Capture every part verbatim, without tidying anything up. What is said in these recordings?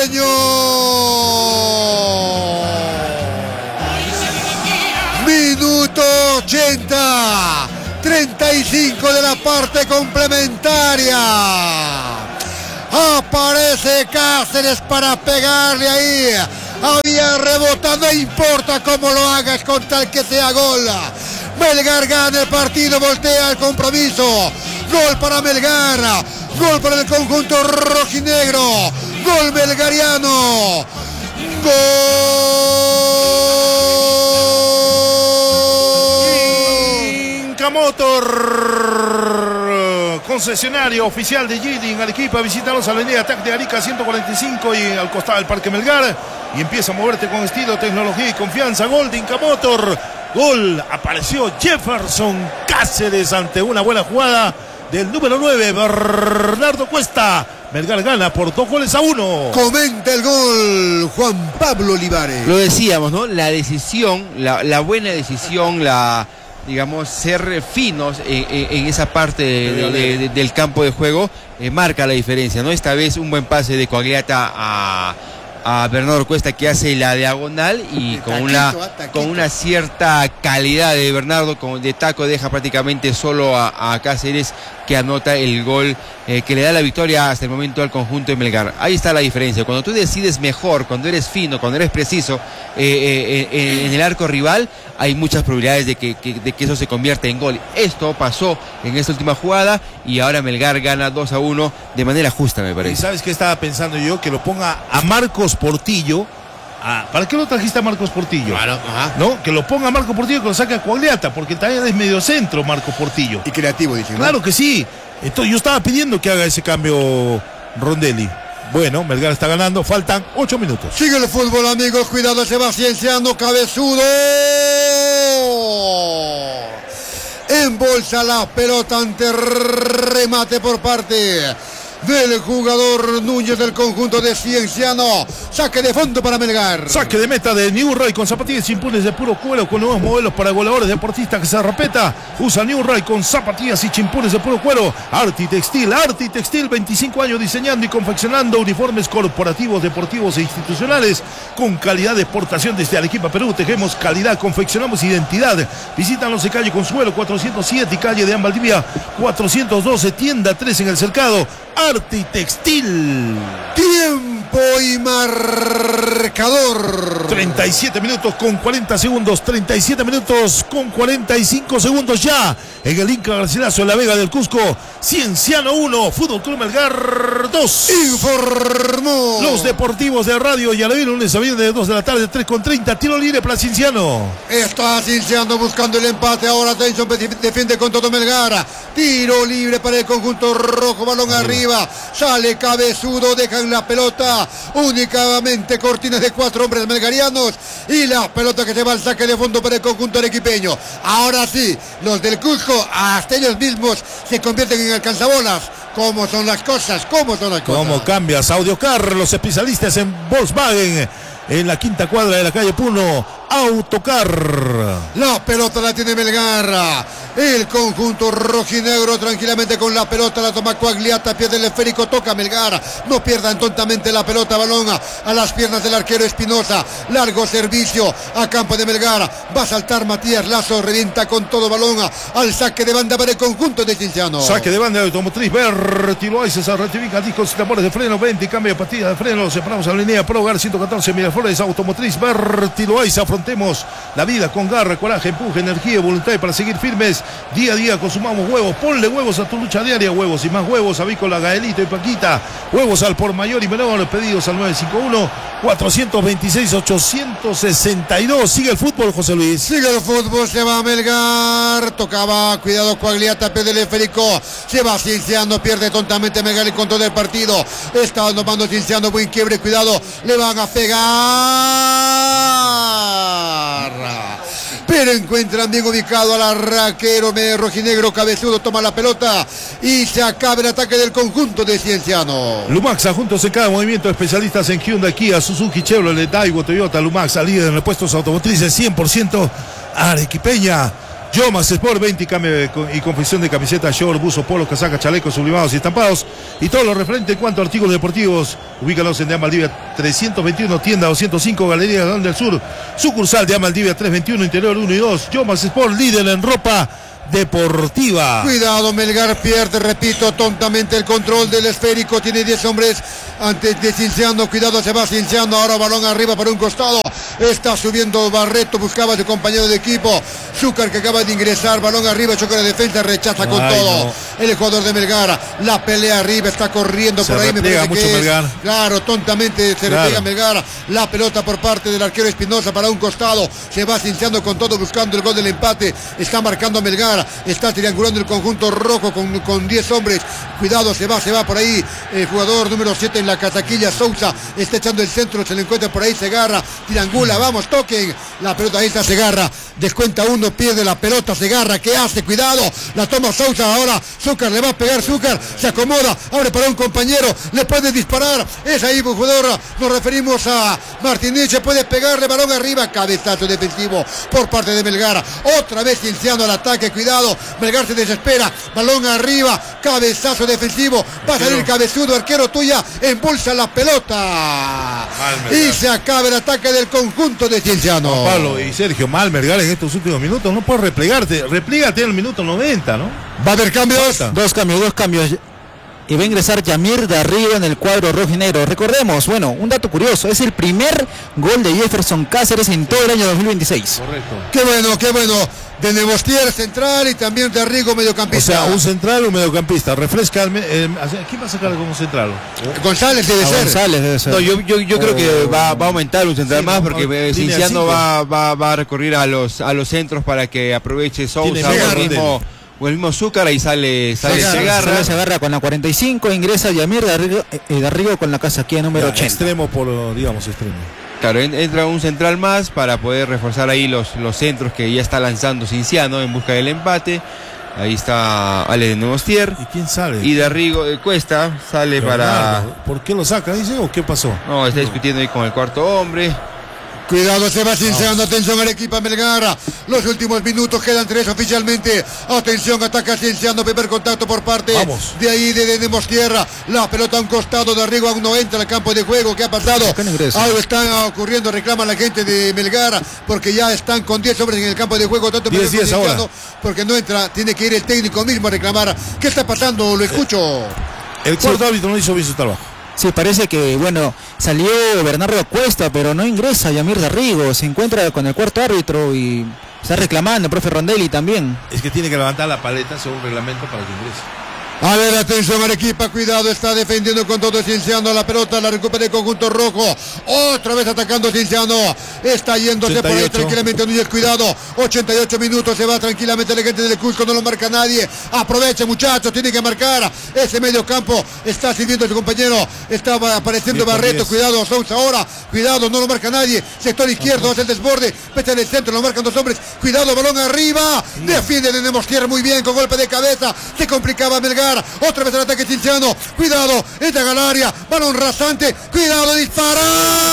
arequipeño. Minuto ochenta, treinta y cinco de la parte complementaria. Aparece Cáceres para pegarle ahí. Había rebotado, no importa cómo lo hagas con tal que sea gol. Melgar gana el partido, voltea el compromiso. Gol para Melgar, gol para el conjunto rojinegro, gol melgariano. Gol. Inca Motor, concesionario oficial de Giding, Arequipa. Visítanos a la avenida Tac de Arica ciento cuarenta y cinco y al costado del Parque Melgar. Y empieza a moverte con estilo, tecnología y confianza. Gol de Inca Motor. Gol, apareció Jefferson Cáceres ante una buena jugada del número nueve, Bernardo Cuesta. Melgar gana por dos goles a uno. Comenta el gol Juan Pablo Olivares. Lo decíamos, ¿no? La decisión, la, la buena decisión, la, digamos, ser finos en, en, en esa parte de, de, de, del campo de juego, eh, marca la diferencia, ¿no? Esta vez un buen pase de Coagliata a... a Bernardo Cuesta, que hace la diagonal y con taquito, una taquito. con una cierta calidad de Bernardo, con, de taco, deja prácticamente solo a, a Cáceres, que anota el gol eh, que le da la victoria hasta el momento al conjunto de Melgar. Ahí está la diferencia, cuando tú decides mejor, cuando eres fino, cuando eres preciso eh, eh, en el arco rival, hay muchas probabilidades de que, que, de que eso se convierta en gol. Esto pasó en esta última jugada y ahora Melgar gana dos a uno de manera justa, me parece. ¿Y sabes qué estaba pensando yo? Que lo ponga a Marcos Portillo. Ah, ¿para qué lo trajiste a Marcos Portillo? Claro, ajá. ¿No? Que lo ponga a Marcos Portillo y que lo saque a Coagliata, porque también es medio centro Marcos Portillo. Y creativo, dice. Claro que sí. Entonces, yo estaba pidiendo que haga ese cambio Rondelli. Bueno, Melgar está ganando, faltan ocho minutos. Sigue el fútbol, amigos, cuidado, se va cienciando, cabezudo. Embolsa la pelota ante remate por parte del jugador Núñez del conjunto de Cienciano. Saque de fondo para Melgar. Saque de meta de New Ray con zapatillas chimpunes de puro cuero, con nuevos modelos para goleadores deportistas que se repeta. Usa New Ray con zapatillas y chimpunes de puro cuero. Arti Textil, Arti Textil, veinticinco años diseñando y confeccionando uniformes corporativos, deportivos e institucionales con calidad de exportación desde Arequipa, Perú. Tejemos calidad, confeccionamos identidad. Visítanos en calle Consuelo cuatrocientos siete y calle de Valdivia cuatrocientos doce, tienda tres en el Cercado. Arti Textil. Tiempo y marcador. treinta y siete minutos con cuarenta segundos. treinta y siete minutos con cuarenta y cinco segundos ya. En el Inca Garcilaso, en la Vega del Cusco. Cienciano uno, Fútbol Club Melgar dos. Informó los deportivos de Radio Yalaví, lunes a viernes de dos de la tarde, tres con treinta. Tiro libre para Cienciano. Está Cienciano buscando el empate. Ahora Tension defiende con todo Melgar. Tiro libre para el conjunto rojo. Balón arriba. Sale cabezudo. Dejan la pelota. Únicamente cortinas de cuatro hombres melgarianos. Y la pelota que se va al saque de fondo para el conjunto arequipeño. Ahora sí, los del Cusco, hasta ellos mismos se convierten en alcanzabolas. ¿Cómo son las cosas? ¿Cómo son las cosas? ¿Cómo cambias? Audiocar, los especialistas en Volkswagen. En la quinta cuadra de la calle Puno, Autocar. La pelota la tiene Melgar. El conjunto rojinegro tranquilamente con la pelota. La toma Coagliata, pierde el esférico, toca Melgar. No pierdan tontamente la pelota, balón a las piernas del arquero Espinosa. Largo servicio a campo de Melgar. Va a saltar Matías Lazo, revienta con todo balón al saque de banda para el conjunto de Cienciano. Saque de banda de Automotriz Vertiloises, se rectifica discos y tambores de freno, veinte, cambio de pastilla de freno. Separamos a la línea Pro Hogar ciento catorce Miraflores. Automotriz Vertiloises, afrontemos la vida con garra, coraje, empuje, energía y voluntad para seguir firmes. Día a día consumamos huevos. Ponle huevos a tu lucha diaria. Huevos y más huevos. Avícola, Gaelito y Paquita. Huevos al por mayor y menor. Pedidos al nueve cinco uno, cuatro dos seis, ocho seis dos. Sigue el fútbol, José Luis. Sigue el fútbol. Se va a Melgar. Tocaba. Cuidado, Coagliata. Pierde el esférico. Se va Cienciano. Pierde tontamente Melgar el control del partido. Está tomando Cienciano. Buen quiebre. Cuidado. Le van a pegar. Pero encuentran bien ubicado al arraquero rojinegro cabezudo, toma la pelota y se acaba el ataque del conjunto de Cienciano. Lumaxa, juntos en cada movimiento, especialistas en Hyundai, Kia, Suzuki, Chevrolet, Daiwa, Toyota. Lumaxa, líder en repuestos automotrices, cien por ciento arequipeña. Yomas Sport, venta y cambio y confección de camisetas, short, buzo, polo, casaca, chalecos sublimados y estampados y todo lo referente en cuanto a artículos deportivos. Ubícalos en de Maldivia trescientos veintiuno, tienda doscientos cinco, Galería Galón del Sur, sucursal de Maldivia trescientos veintiuno, interior uno y dos. Yomas Sport, líder en ropa deportiva. Cuidado, Melgar pierde, repito, tontamente el control del esférico. Tiene diez hombres antes de Cienciano. Cuidado, se va Cienciano. Ahora balón arriba para un costado. Está subiendo Barreto, buscaba a su compañero de equipo. Zúcar, que acaba de ingresar. Balón arriba, choca la defensa, rechaza con Ay, todo. No. El jugador de Melgar. La pelea arriba, está corriendo se por ahí. Me parece mucho que Melgar. Es, claro, tontamente se claro. repega Melgar. La pelota por parte del arquero Espinosa para un costado. Se va Cienciano con todo, buscando el gol del empate. Está marcando Melgar. Está triangulando el conjunto rojo con, con diez hombres. Cuidado, se va, se va por ahí. El jugador número siete en la casaquilla, Sousa. Está echando el centro, se le encuentra por ahí, Segarra. Triangula, vamos, toquen. La pelota ahí está Segarra. Descuenta uno, pierde la pelota Segarra. ¿Qué hace? Cuidado. La toma Sousa ahora. Zúcar le va a pegar, Zúcar. Se acomoda, abre para un compañero. Le puede disparar. Es ahí, jugador. Nos referimos a Martínez. Se puede pegarle, balón arriba. Cabezazo defensivo por parte de Melgar. Otra vez Cienciano al ataque. Cuidado. Melgar se desespera, balón arriba, cabezazo defensivo, va a salir cabezudo, arquero tuya, impulsa la pelota mal, y se acaba el ataque del conjunto de Cienciano. Juan Pablo y Sergio, mal Melgar en estos últimos minutos, no puedes replegarte, replégate en el minuto noventa, ¿no? Va a haber cambios, dos cambios, dos cambios. Y va a ingresar Yamir Darrigo en el cuadro rojo y negro. Recordemos, bueno, un dato curioso, es el primer gol de Jefferson Cáceres en todo el año dos mil veintiséis. Correcto. Qué bueno, qué bueno. De Nemostier central y también Darrigo mediocampista. O sea, un central o un mediocampista. Refresca. El, eh, ¿Quién va a sacar como central? González debe a ser. González debe ser. No, yo, yo, yo creo que va, va a aumentar un central sí, más porque Cienciano va, va, va a recurrir a los, a los centros para que aproveche Sousa o el mismo, o el mismo Zúcar. Ahí sale, sale Segarra. Segarra. Se agarra con la cuarenta y cinco, ingresa Yamir Darrigo, eh, Darrigo con la casaquilla número ya, ochenta. Extremo por, digamos, extremo. Claro, entra un central más para poder reforzar ahí los, los centros que ya está lanzando Cienciano en busca del empate. Ahí está Ale de Nemostier. ¿Y quién sale? Y Darrigo de Cuesta sale Pero para... Claro, ¿por qué lo saca, dice, o qué pasó? No, está discutiendo ahí con el cuarto hombre. Cuidado, se va Cienciano, atención al equipo Melgar. Los últimos minutos, quedan tres oficialmente. Atención, ataca Cienciano, primer contacto por parte Vamos. de ahí de, de Nemostier. La pelota a un costado, de arriba aún no entra al campo de juego. ¿Qué ha pasado? Algo está ocurriendo, reclama la gente de Melgar, porque ya están con diez hombres en el campo de juego. Tanto diez, diez ahora. Porque no entra, tiene que ir el técnico mismo a reclamar. ¿Qué está pasando? Lo escucho. El cuarto sí. árbitro no hizo bien su trabajo. Sí, parece que, bueno, salió Bernardo Cuesta, pero no ingresa Yamir Darrigo. Se encuentra con el cuarto árbitro y está reclamando, el profe Rondelli también. Es que tiene que levantar la paleta según reglamento para que ingrese. A ver, atención Arequipa, cuidado, está defendiendo con todo Cienciano, la pelota la recupera el conjunto rojo, otra vez atacando Cienciano, está yéndose ochenta y ocho. Por ahí tranquilamente Núñez, cuidado, ochenta y ocho minutos, se va tranquilamente la gente del Cusco, no lo marca nadie, aprovecha muchachos, tiene que marcar, ese medio campo está sirviendo a su compañero, estaba apareciendo Barreto, diez. Cuidado, Sousa ahora, cuidado, no lo marca nadie, sector izquierdo, hace el desborde, mete en el centro, lo marcan dos hombres, cuidado, balón arriba, no. Defiende de Nemostier muy bien, con golpe de cabeza, se complicaba Melgar. Otra vez el ataque Cienciano, cuidado, entra al área, balón rasante, cuidado, dispara.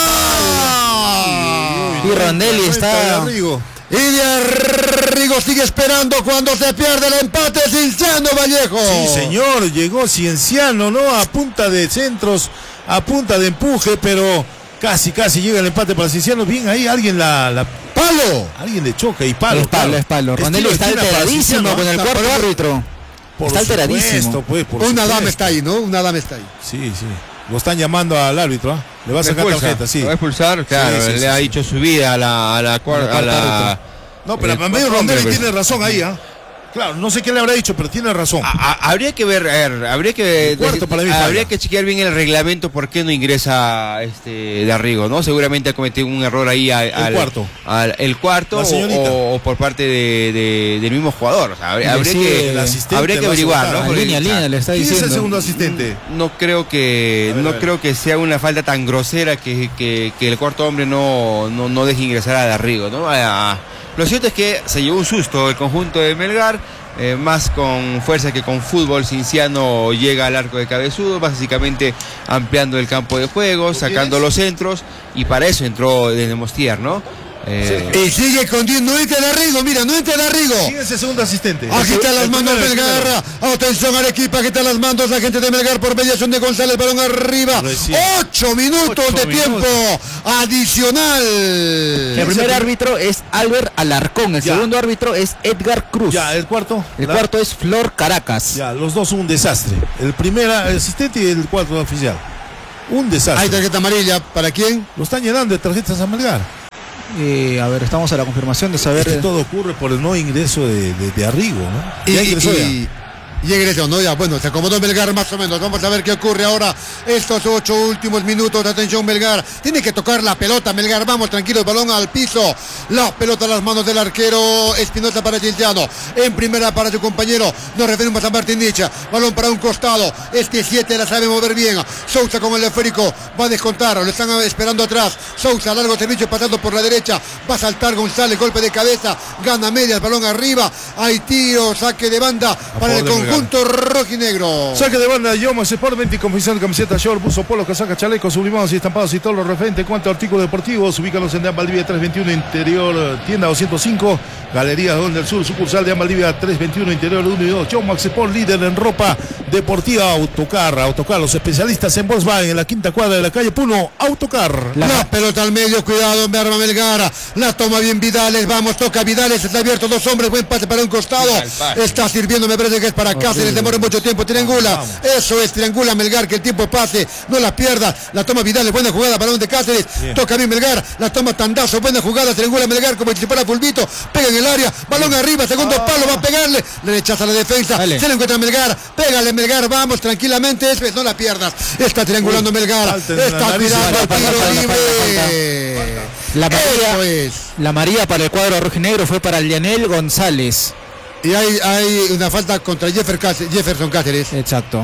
Y Rondelli está... Y Darrigo sigue esperando cuando se pierde el empate. Cienciano Vallejo. Sí, señor, llegó Cienciano, ¿no? A punta de centros, a punta de empuje, pero casi, casi llega el empate para Cienciano. Bien, ahí alguien la... la... ¡Palo! Alguien le choca y palo. Es palo, es palo. Rondelli está alteradísimo con el cuarto árbitro. Por está alteradísimo. Supuesto, pues, por Una dama está ahí, ¿no? Una dama está ahí. Sí, sí. Lo están llamando al árbitro, ¿eh? Le va a sacar tarjeta, sí. ¿Lo va a expulsar? Claro, sí, sí, le sí, ha sí. dicho su vida a la... A la, a la, a la no, pero a medio Rondelli pues. Tiene razón ahí, ¿ah? ¿eh? Claro, no sé qué le habrá dicho, pero tiene razón. A, a, habría que ver, ver habría que cuarto para mí habría que chequear bien el reglamento por qué no ingresa este Darrigo, ¿no? Seguramente ha cometido un error ahí al, el al cuarto, al, el cuarto o, o por parte de, de, del mismo jugador. O sea, habría, habría sí, que habría que averiguar, ¿no? Porque, línea, línea, le está diciendo. ¿Quién es el segundo asistente? No creo que ver, no creo que sea una falta tan grosera que, que, que el cuarto hombre no, no, no deje ingresar a Darrigo, ¿no? A, a, Lo cierto es que se llevó un susto el conjunto de Melgar, eh, más con fuerza que con fútbol. Cienciano llega al arco de Cabezudo, básicamente ampliando el campo de juego, sacando los centros, y para eso entró de Nemostier, ¿no? Eh, Y sigue con diez, no entra Darrigo, mira, no entra Darrigo. ¿Quién es el segundo asistente? Agita las El manos primero, el Melgar. Atención al equipo, agita las manos la gente de Melgar por mediación de González, balón arriba. Recién. Ocho minutos Ocho de minutos. tiempo adicional. El primer árbitro es Albert Alarcón, el Ya. segundo árbitro es Edgar Cruz. Ya, el cuarto. El La- cuarto es Flor Caracas. Ya, los dos son un desastre. El primer asistente y el cuarto oficial. Un desastre. Hay tarjeta amarilla, ¿para quién? Lo están llenando de tarjetas a Melgar. Eh, a ver, estamos a la confirmación de saber. Es que todo ocurre por el no ingreso de, de, de Arrigo, ¿no? Y, Ya ingresó ya. y, y ingresó, ¿no? Ya, bueno, se acomodó Melgar más o menos. Vamos a ver qué ocurre ahora. Estos ocho últimos minutos. Atención, Melgar. Tiene que tocar la pelota, Melgar. Vamos, tranquilos, balón al piso. La pelota a las manos del arquero Espinosa para Gildiano. En primera para su compañero. Nos referimos a Martín Nicha. Balón para un costado. Este siete la sabe mover bien. Sousa con el esférico. Va a descontar. Lo están esperando atrás. Sousa, largo servicio pasando por la derecha. Va a saltar González. Golpe de cabeza. Gana media. El balón arriba. Hay tiro. Saque de banda para el favor de conjunto rojinegro. Saque de banda de Yomas Sport veinte, confección de camiseta, short, buzo, polo, casaca, chalecos, sublimados y estampados y todo lo referente en cuanto a artículos deportivos. Ubícalos en Dean Valdivia trescientos veintiuno, interior, tienda doscientos cinco, Galería Don del Sur, sucursal de Dean Valdivia trescientos veintiuno, interior uno y dos. Yomas Sport, líder en ropa deportiva. Autocar, Autocar, los especialistas en Volkswagen, en la quinta cuadra de la calle Puno. Autocar. La, la pelota al medio, cuidado, me arma Melgar. La toma bien Vidales, vamos, toca Vidales, está abierto, dos hombres, buen pase para un costado. Está sirviendo, me parece que es para Cáceres, demora mucho tiempo, triangula. Eso es, triangula Melgar, que el tiempo pase, no la pierda. La toma Vidales, buena jugada, balón de Cáceres. Bien. Toca bien Melgar, la toma Tandazo, buena jugada, triangula Melgar como si fuera Fulvito. Pega en el área, balón bien. Arriba, segundo ah. palo, va a pegarle. Le rechaza la defensa, Dale. Se le encuentra Melgar. Pégale Melgar, vamos, tranquilamente, es, no la pierdas. Está triangulando Uy, Melgar, está tirando el tiro libre. La María, es. la María para el cuadro rojinegro fue para Lionel González. Y hay, hay una falta contra Jefferson Cáceres. Exacto.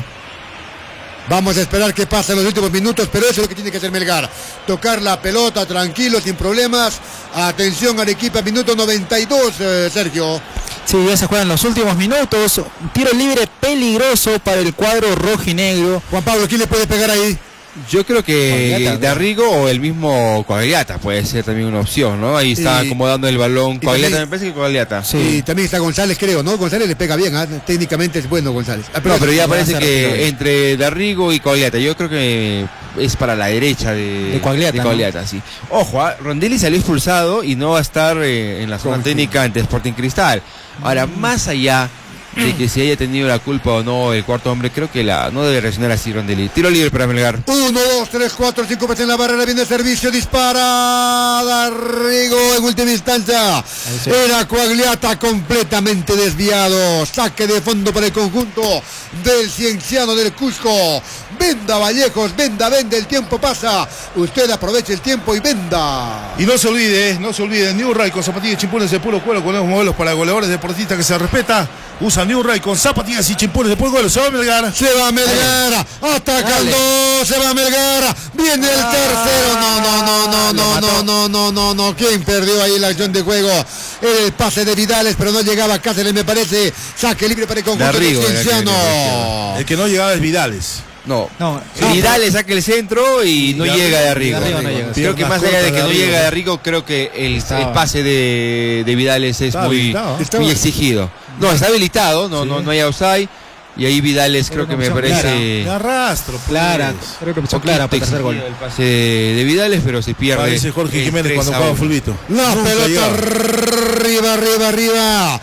Vamos a esperar qué pasa en los últimos minutos, pero eso es lo que tiene que hacer Melgar. Tocar la pelota tranquilo, sin problemas. Atención al equipo, minuto noventa y dos, eh, Sergio. Sí, ya se juegan los últimos minutos. Tiro libre peligroso para el cuadro rojinegro. Juan Pablo, ¿quién le puede pegar ahí? Yo creo que Darrigo o el mismo Coagliata puede ser también una opción, ¿no? Ahí está y, acomodando el balón. Coagliata, me parece que Coagliata. Sí. Y también está González, creo, ¿no? González le pega bien, ¿eh? Técnicamente es bueno González. Ah, pero, no, pero ya parece que entre Darrigo y Coagliata, yo creo que es para la derecha de, de Coagliata, de Coagliata, ¿no? Sí. Ojo, ¿eh? Rondelli salió expulsado y no va a estar eh, en la zona técnica ante Sporting Cristal. Ahora, mm. más allá de que si haya tenido la culpa o no el cuarto hombre, creo que la no debe reaccionar así Rondelli. Tiro libre para Melgar. Uno, dos, tres, cuatro, cinco veces en la barrera, viene el servicio, dispara Darrigo en última instancia. Sí. Era Coagliata completamente desviado. Saque de fondo para el conjunto del Cienciano del Cusco. Venda Vallejos, venda, vende, el tiempo pasa. Usted aproveche el tiempo y venda. Y no se olvide, no se olvide, New Ray con zapatillas y chimpunes de puro cuero con nuevos modelos para goleadores deportistas que se respeta. Usa New Ray con zapatillas y chimpunes de puro cuero. Se va a Melgar. Se va a Melgar. Ataca el dos. Se va a Melgar. Viene el tercero. No, no, no, no, no, no, no, no, no, no. ¿Quién perdió ahí la acción de juego? Era el pase de Vidales, pero no llegaba Cáceres, me parece. Saque libre para el conjunto del Cienciano. El que no llegaba es Vidales. No, no, Vidal le saca el centro y no de llega de Arrigo. De no llega. Creo que más allá de que no llega de Arrigo, creo que el, el pase de, de Vidal es, es muy, muy exigido. No, está habilitado, no, sí. no, no hay outside. Y ahí Vidales creo que me parece. Me arrastro, clara. Creo que empezó clara para el tercer gol. El pase de, de Vidales, pero se pierde. Parece Jorge Jiménez cuando jugaba Fulvito. La pelota arriba, arriba, arriba.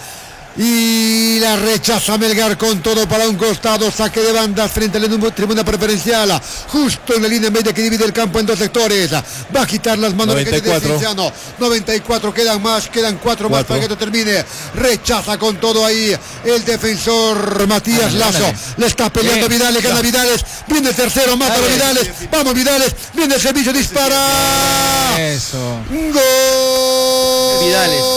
Y la rechaza Melgar con todo para un costado, saque de bandas frente a la tribuna preferencial, justo en la línea media que divide el campo en dos sectores. Va a quitar las manos noventa y cuatro. De noventa y cuatro, quedan más, quedan cuatro, cuatro más para que esto termine. Rechaza con todo ahí el defensor Matías Lazo. Le está peleando Bien. Vidales, gana Vidales. Viene el tercero, mata a Vidales. Vamos Vidales, viene el servicio, dispara. Eso. Gol. Vidales.